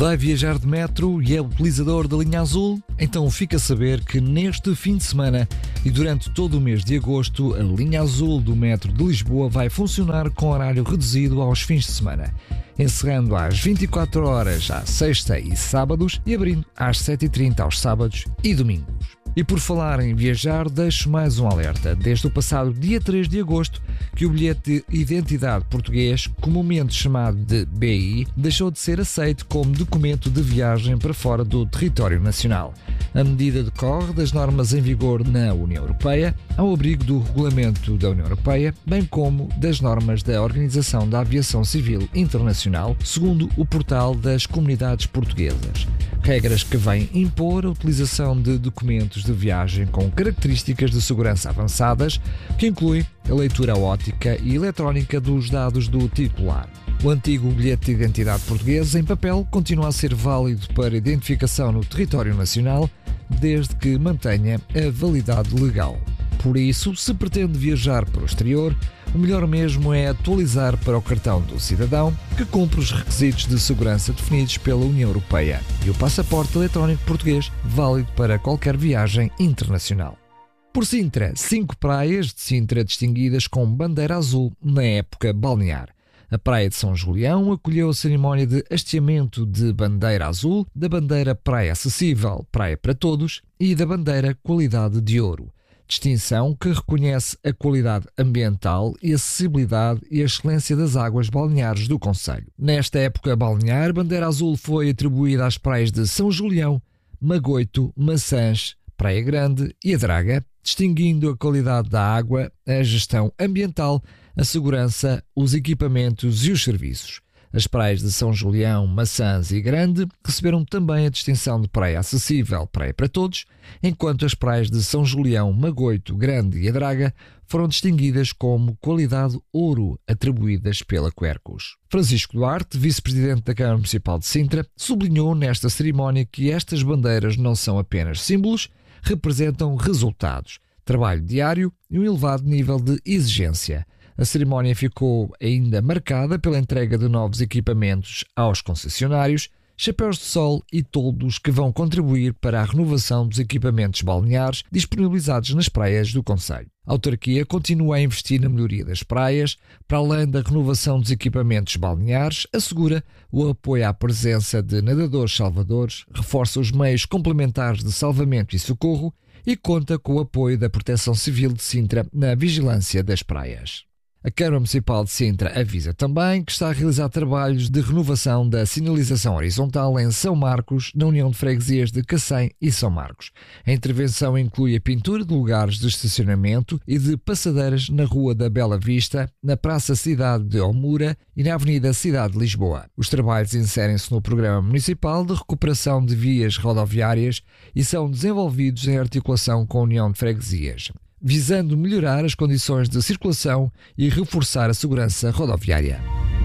Vai viajar de metro e é utilizador da linha azul? Então fica a saber que neste fim de semana e durante todo o mês de agosto, a linha azul do metro de Lisboa vai funcionar com horário reduzido aos fins de semana, encerrando às 24 horas à sexta e sábados e abrindo às 7h30 aos sábados e domingos. E por falar em viajar, deixo mais um alerta. Desde o passado dia 3 de agosto, que o bilhete de identidade português, comumente chamado de BI, deixou de ser aceito como documento de viagem para fora do território nacional. A medida decorre das normas em vigor na União Europeia, ao abrigo do Regulamento da União Europeia, bem como das normas da Organização da Aviação Civil Internacional, segundo o portal das Comunidades Portuguesas. Regras que vêm impor a utilização de documentos de viagem com características de segurança avançadas, que incluem a leitura óptica e eletrónica dos dados do titular. O antigo bilhete de identidade português em papel continua a ser válido para identificação no território nacional, desde que mantenha a validade legal. Por isso, se pretende viajar para o exterior, o melhor mesmo é atualizar para o cartão do cidadão, que cumpre os requisitos de segurança definidos pela União Europeia, e o passaporte eletrónico português, válido para qualquer viagem internacional. Por Sintra, 5 praias de Sintra distinguidas com bandeira azul na época balnear. A Praia de São Julião acolheu a cerimónia de hasteamento de bandeira azul, da bandeira Praia Acessível, Praia para Todos e da bandeira Qualidade de Ouro. Distinção que reconhece a qualidade ambiental e acessibilidade e a excelência das águas balneares do concelho. Nesta época balnear, bandeira azul foi atribuída às praias de São Julião, Magoito, Maçãs, Praia Grande e a Draga, distinguindo a qualidade da água, a gestão ambiental, a segurança, os equipamentos e os serviços. As praias de São Julião, Maçãs e Grande receberam também a distinção de Praia Acessível, Praia para Todos, enquanto as praias de São Julião, Magoito, Grande e a Draga foram distinguidas como Qualidade Ouro, atribuídas pela Quercus. Francisco Duarte, vice-presidente da Câmara Municipal de Sintra, sublinhou nesta cerimónia que estas bandeiras não são apenas símbolos, representam resultados, trabalho diário e um elevado nível de exigência. A cerimónia ficou ainda marcada pela entrega de novos equipamentos aos concessionários, chapéus de sol e toldos que vão contribuir para a renovação dos equipamentos balneares disponibilizados nas praias do concelho. A autarquia continua a investir na melhoria das praias, para além da renovação dos equipamentos balneares, assegura o apoio à presença de nadadores salvadores, reforça os meios complementares de salvamento e socorro e conta com o apoio da Proteção Civil de Sintra na vigilância das praias. A Câmara Municipal de Sintra avisa também que está a realizar trabalhos de renovação da sinalização horizontal em São Marcos, na União de Freguesias de Cacém e São Marcos. A intervenção inclui a pintura de lugares de estacionamento e de passadeiras na Rua da Bela Vista, na Praça Cidade de Almura e na Avenida Cidade de Lisboa. Os trabalhos inserem-se no Programa Municipal de Recuperação de Vias Rodoviárias e são desenvolvidos em articulação com a União de Freguesias, visando melhorar as condições de circulação e reforçar a segurança rodoviária.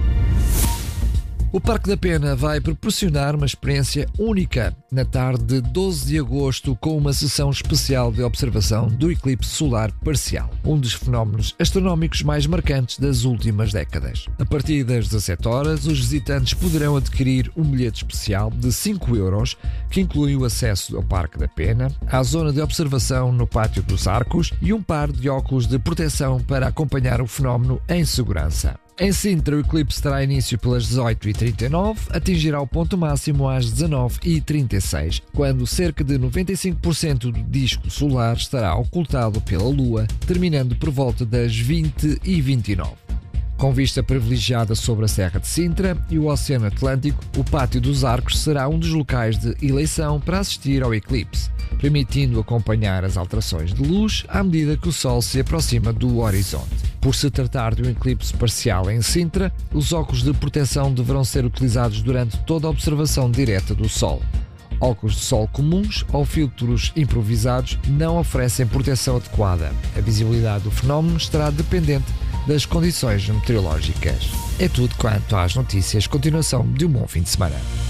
O Parque da Pena vai proporcionar uma experiência única na tarde de 12 de agosto com uma sessão especial de observação do eclipse solar parcial, um dos fenómenos astronómicos mais marcantes das últimas décadas. A partir das 17 horas, os visitantes poderão adquirir um bilhete especial de 5 euros, que inclui o acesso ao Parque da Pena, à zona de observação no Pátio dos Arcos e um par de óculos de proteção para acompanhar o fenómeno em segurança. Em Sintra, o eclipse terá início pelas 18h39, atingirá o ponto máximo às 19h36, quando cerca de 95% do disco solar estará ocultado pela Lua, terminando por volta das 20h29. Com vista privilegiada sobre a Serra de Sintra e o Oceano Atlântico, o Pátio dos Arcos será um dos locais de eleição para assistir ao eclipse, permitindo acompanhar as alterações de luz à medida que o Sol se aproxima do horizonte. Por se tratar de um eclipse parcial em Sintra, os óculos de proteção deverão ser utilizados durante toda a observação direta do Sol. Óculos de sol comuns ou filtros improvisados não oferecem proteção adequada. A visibilidade do fenómeno estará dependente das condições meteorológicas. É tudo quanto às notícias. Continuação de um bom fim de semana.